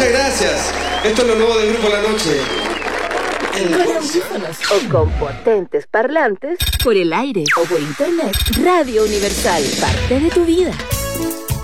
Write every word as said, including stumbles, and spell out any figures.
Muchas gracias. Esto es lo nuevo del grupo La Noche. Con audífonos o con potentes parlantes, por el aire o por internet, Radio Universal, parte de tu vida.